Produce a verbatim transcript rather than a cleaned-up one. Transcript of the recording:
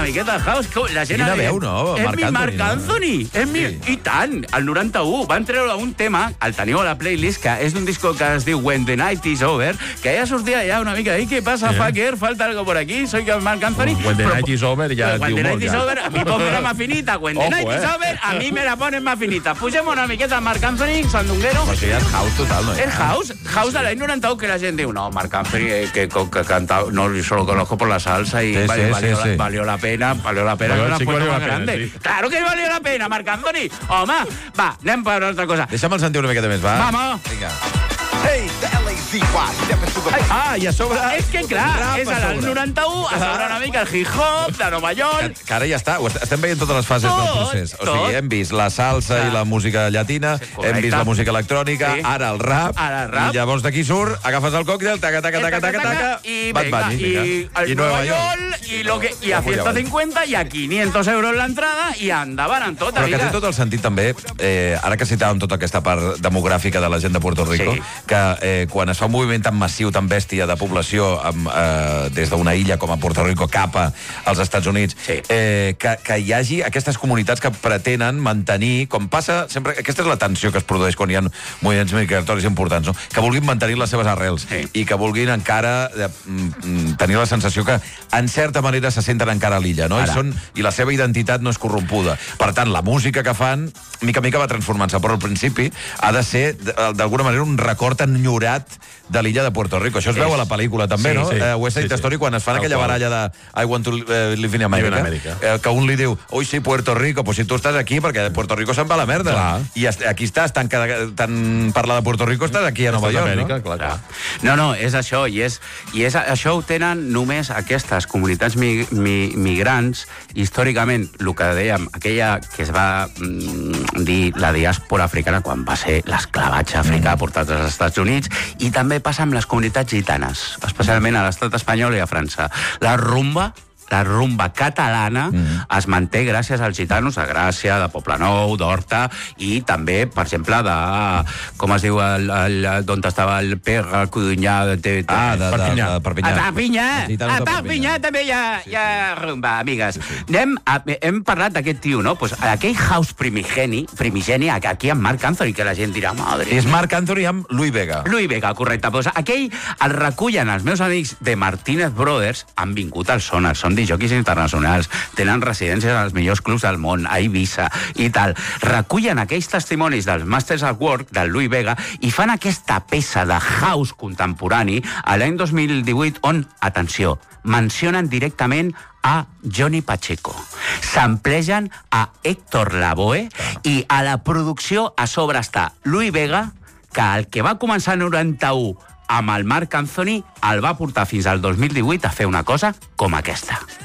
miqueta de house. La gent Quina ha dit, veu, no? És Marc mi Anthony, Marc no? Anthony. És mi... Sí. I tant, el noranta-u van treure un tema, el teniu a la playlist, que és d'un disco que es diu When the Night is Over, que ja sortia ja una mica, ¿y qué pasa, Sí. fucker? Falta algo por aquí, soy el Marc Anthony. Oh, When the Però- Night is Over ja et When diu the molt, Night is ja. Over, a mi ponme más finita. When the Ojo, Night is eh? Over, a mi me la ponen más finita. Pugem una miqueta a Marc Anthony, sandunguero. Però això ja és house total, no? El house, house de l'any noranta-u, que la gent diu, no, Marc Anthony, eh, que, que, que canta, no, yo solo conozco por la salsa y Sí, vale, sí, valió, sí, sí. valió la pena, valió la pena, Valió- que una sí que puerta valió más la pena, grande. sí. Claro que valió la pena, Marc Anthony. Home, va, anem per una altra cosa. Deixa'm sentir una miqueta més, va? Vamos. Vinga. Hey, the L A Z Y, step into the... Ah, i a sobre... És que, clar, rap és a l'any sobre. noranta-u, a sobre una mica el hip-hop de Nova York. Que ara ja està, ho est- estem veient totes les fases Tot, del procés. O tot. sigui, hem vist la salsa Clar. i la música llatina, correcte. hem vist la música electrònica, Sí. ara el rap, Ara el rap. i llavors d'aquí surt, agafes el còctel, taca, taca, taca, taca, taca, y Bad venga, Bunny, y vinga. al Nueva York, y, lo que, y a Ojo, ya ciento va. cincuenta y a quinientos euros la entrada y andaban en tota, Però que té amiga. tot el sentit també, eh, ara que citàvem tota aquesta part demogràfica de la gent de Puerto Rico, Sí. que eh, quan es fa un moviment tan massiu, tan bèstia de població amb, eh, des d'una illa com a Puerto Rico cap a- als Estats Units, Sí. eh, que, que hi hagi aquestes comunitats que pretenen mantenir, com passa sempre, aquesta és la tensió que es produeix quan hi ha moviments migratoris importants, no? Que vulguin mantenir les seves arrels Sí. i que vulguin encara eh, mm, mm, tenir la sensació que en certa manera se senten encara a l'illa, no? I, Ara. són, i la seva identitat no és corrompuda. Per tant, la música que fan, mica a mica va transformant-se, però al principi ha de ser, d- d'alguna manera, un record enyorat de l'illa de Puerto Rico. Això es És- veu a la pel·lícula, també, Sí, no? sí. Eh, West Side Sí, sí. Story, quan es fan Tal aquella qual. baralla de I want to eh, live in America, Live in America. Eh, que un li diu, ui, sí, Puerto Rico, pues si tu estàs aquí, perquè Puerto Rico se'n va a la merda. Clar. I est- aquí estàs, tant, que, tant parlar de Puerto Rico, estàs aquí a Nova Estàs York, d'Amèrica, no? clar, clar. No, no, és això, i, és, i és, això ho tenen només aquestes comunitats mi, mi, migrants, històricament, el que dèiem, aquella que es va mm, dir la diàspora africana quan va ser l'esclavatge africà Mm. portat als Estats Units, i també passa amb les comunitats gitanes, especialment a l'estat espanyol i a França. La rumba la rumba catalana mm. es manté gràcies als gitanos, a Gràcia, de Poblenou, d'Horta, i també, per exemple, de... com es diu, el, el, d'on estava el Pere Codunyà... De, de, Ah, de, de, Perpinyà. de Perpinyà. A Perpinyà, Els gitanos a de Perpinyà també hi ha, hi ha rumba, amigues. Sí, sí. Anem a, hem parlat d'aquest tio, no? Pues aquell house primigeni, primigeni, aquí amb Marc Anthony, que la gent dirà, madre... És Marc Anthony amb Louis Vega. Louis Vega, correcte. Pues aquell el recullen els meus amics de Martínez Brothers, han vingut al Sonar, són disjòquis internacionals, tenen residències als millors clubs del món, a Eivissa i tal. Recullen aquells testimonis dels Masters at Work, del Louis Vega, i fan aquesta peça de house contemporani a l'any dos mil divuit on, atenció, mencionen directament a Johnny Pacheco. S'amplegen a Héctor Lavoe i a la producció a sobre està Louis Vega, que el que va començar el noranta-u amb el Marc Anthony el va portar fins al dos mil divuit a fer una cosa com aquesta.